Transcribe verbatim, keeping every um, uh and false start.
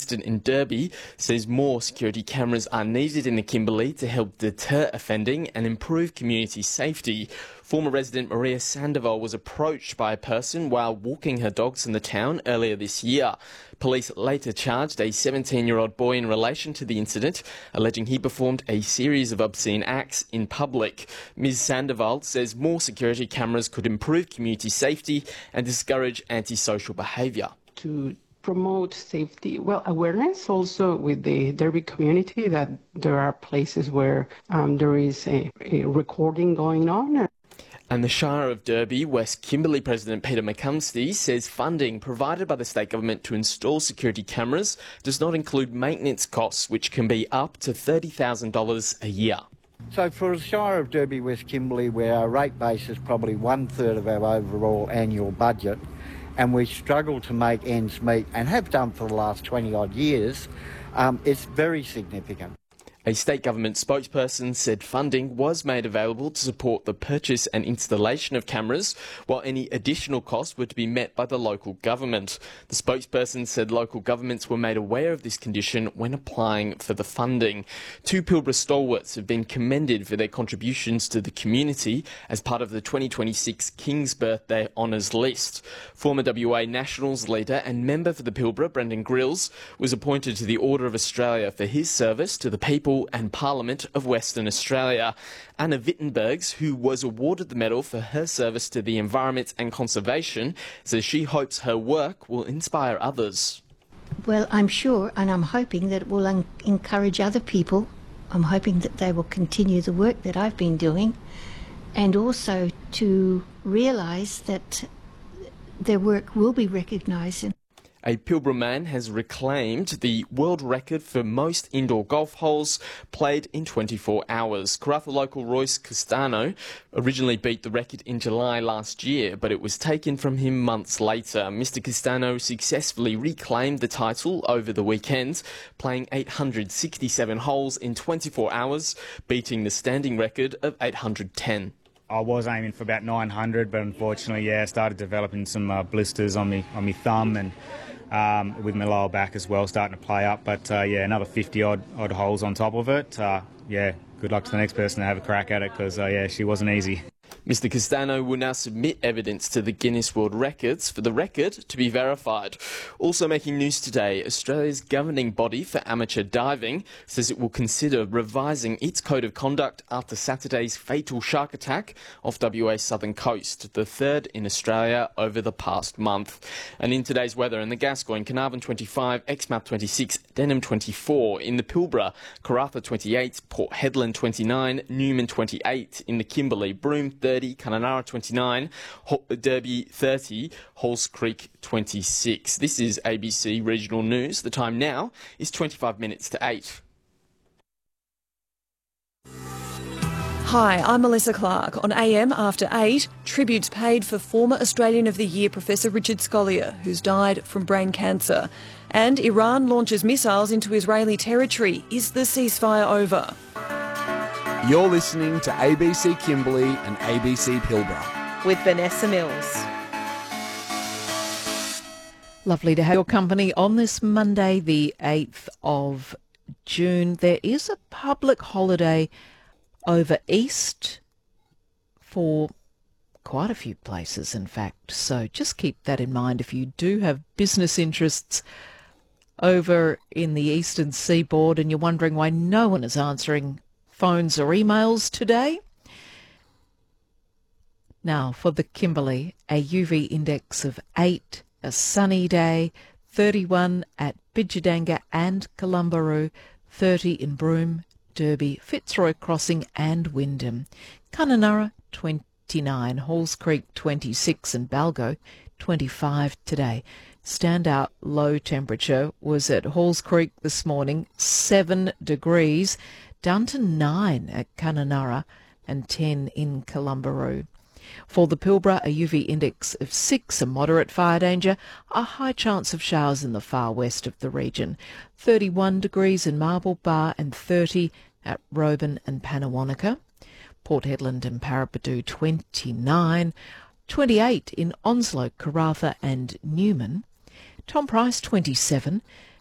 incident in Derby, says more security cameras are needed in the Kimberley to help deter offending and improve community safety. Former resident Maria Sandoval was approached by a person while walking her dogs in the town earlier this year. Police later charged a seventeen-year-old boy in relation to the incident, alleging he performed a series of obscene acts in public. Miz Sandoval says more security cameras could improve community safety and discourage antisocial behaviour. To promote safety, well, awareness also with the Derby community that there are places where um, there is a, a recording going on. And the Shire of Derby, West Kimberley President Peter McCumsty says funding provided by the state government to install security cameras does not include maintenance costs, which can be up to thirty thousand dollars a year. So for the Shire of Derby, West Kimberley, where our rate base is probably one-third of our overall annual budget, and we struggle to make ends meet and have done for the last twenty-odd years, um, it's very significant. A state government spokesperson said funding was made available to support the purchase and installation of cameras, while any additional costs were to be met by the local government. The spokesperson said local governments were made aware of this condition when applying for the funding. Two Pilbara stalwarts have been commended for their contributions to the community as part of the twenty twenty-six King's Birthday Honours list. Former W A Nationals leader and member for the Pilbara, Brendan Grills, was appointed to the Order of Australia for his service to the people and Parliament of Western Australia. Anna Wittenbergs, who was awarded the medal for her service to the environment and conservation, says she hopes her work will inspire others. Well, I'm sure and I'm hoping that it will un- encourage other people. I'm hoping that they will continue the work that I've been doing, and also to realise that their work will be recognised. A Pilbara man has reclaimed the world record for most indoor golf holes played in twenty-four hours. Karratha local Royce Castano originally beat the record in July last year, but it was taken from him months later. Mister Castano successfully reclaimed the title over the weekend, playing eight hundred sixty-seven holes in twenty-four hours, beating the standing record of eight hundred ten. I was aiming for about nine hundred, but unfortunately, yeah, I started developing some uh, blisters on me on my thumb and um, with my lower back as well, starting to play up. But uh, yeah, another fifty odd odd holes on top of it. Uh, yeah, good luck to the next person to have a crack at it, because uh, yeah, she wasn't easy. Mister Castano will now submit evidence to the Guinness World Records for the record to be verified. Also making news today, Australia's governing body for amateur diving says it will consider revising its code of conduct after Saturday's fatal shark attack off W A's southern coast, the third in Australia over the past month. And in today's weather, in the Gascoyne, Carnarvon twenty-five, Exmouth twenty-six, Denham twenty-four, in the Pilbara, Karratha twenty-eight, Port Hedland twenty-nine, Newman twenty-eight, in the Kimberley, Broome thirty, Kununurra twenty-nine, Derby thirty, Halls Creek twenty-six. This is A B C Regional News. The time now is twenty-five minutes to eight. Hi, I'm Melissa Clark. On A M After eight, tributes paid for former Australian of the Year Professor Richard Scolyer, who's died from brain cancer. And Iran launches missiles into Israeli territory. Is the ceasefire over? You're listening to A B C Kimberley and A B C Pilbara. With Vanessa Mills. Lovely to have your company on this Monday, the eighth of June. There is a public holiday over East for quite a few places, in fact. So just keep that in mind if you do have business interests over in the eastern seaboard and you're wondering why no one is answering phones or emails today. Now, for the Kimberley, a U V index of eight, a sunny day, thirty-one at Bidjadanga and Columbaroo, thirty in Broome, Derby, Fitzroy Crossing and Wyndham. Kununurra, twenty-nine, Halls Creek, twenty-six and Balgo, twenty-five today. Standout low temperature was at Halls Creek this morning, seven degrees, down to nine at Kununurra and ten in Columbaroo. For the Pilbara, a U V index of six, a moderate fire danger, a high chance of showers in the far west of the region. thirty-one degrees in Marble Bar and thirty at Roban and Pannawonica. Port Hedland and Paraburdoo, twenty-nine. twenty-eight in Onslow, Karratha and Newman. Tom Price, twenty-seven.